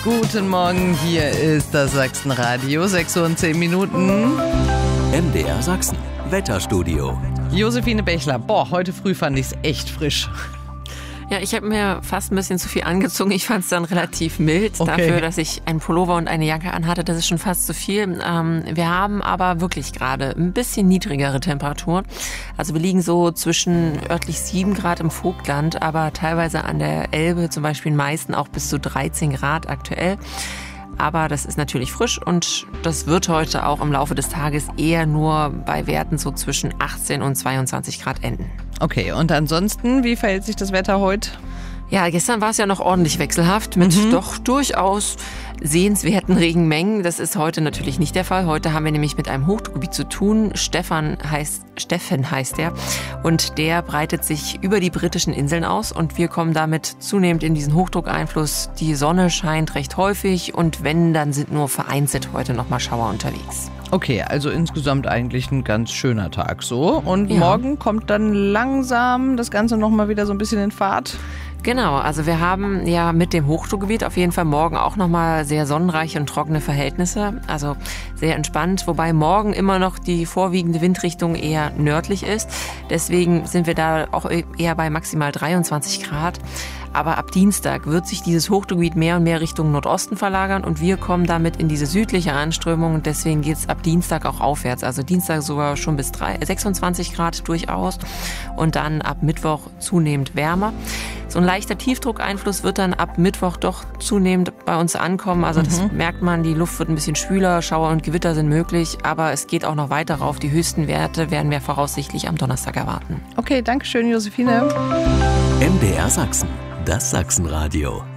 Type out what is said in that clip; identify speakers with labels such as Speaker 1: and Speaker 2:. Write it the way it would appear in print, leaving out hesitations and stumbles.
Speaker 1: Guten Morgen, hier ist das Sachsenradio, 6:10 Uhr.
Speaker 2: MDR Sachsen, Wetterstudio.
Speaker 1: Josephine Bechler, heute früh fand ich es echt frisch.
Speaker 3: Ja, ich habe mir fast ein bisschen zu viel angezogen. Ich fand es dann relativ mild.
Speaker 1: Okay.
Speaker 3: Dafür, dass ich einen Pullover und eine Jacke anhatte, das ist schon fast zu viel. Wir haben aber wirklich gerade ein bisschen niedrigere Temperaturen. Also wir liegen so zwischen örtlich 7 Grad im Vogtland, aber teilweise an der Elbe, zum Beispiel in Meißen, auch bis zu 13 Grad aktuell. Aber das ist natürlich frisch und das wird heute auch im Laufe des Tages eher nur bei Werten so zwischen 18 und 22 Grad enden.
Speaker 1: Okay, und ansonsten, wie verhält sich das Wetter heute?
Speaker 3: Ja, gestern war es ja noch ordentlich wechselhaft mit doch durchaus sehenswerten Regenmengen. Das ist heute natürlich nicht der Fall. Heute haben wir nämlich mit einem Hochdruckgebiet zu tun. Steffen heißt der. Und der breitet sich über die britischen Inseln aus. Und wir kommen damit zunehmend in diesen Hochdruckeinfluss. Die Sonne scheint recht häufig. Und wenn, dann sind nur vereinzelt heute nochmal Schauer unterwegs.
Speaker 1: Okay, also insgesamt eigentlich ein ganz schöner Tag so. Und
Speaker 3: Ja.
Speaker 1: morgen kommt dann langsam das Ganze nochmal wieder so ein bisschen in Fahrt.
Speaker 3: Genau, also wir haben ja mit dem Hochdruckgebiet auf jeden Fall morgen auch nochmal sehr sonnenreiche und trockene Verhältnisse, also sehr entspannt, wobei morgen immer noch die vorwiegende Windrichtung eher nördlich ist. Deswegen sind wir da auch eher bei maximal 23 Grad. Aber ab Dienstag wird sich dieses Hochdruckgebiet mehr und mehr Richtung Nordosten verlagern und wir kommen damit in diese südliche Anströmung und deswegen geht es ab Dienstag auch aufwärts. Also Dienstag sogar schon bis 26 Grad durchaus und dann ab Mittwoch zunehmend wärmer. So ein leichter Tiefdruckeinfluss wird dann ab Mittwoch doch zunehmend bei uns ankommen. Also das merkt man, die Luft wird ein bisschen schwüler, Schauer und Gewitter sind möglich, aber es geht auch noch weiter rauf. Die höchsten Werte werden wir voraussichtlich am Donnerstag erwarten.
Speaker 1: Okay, danke schön, Josephine.
Speaker 2: MDR Sachsen, das Sachsenradio.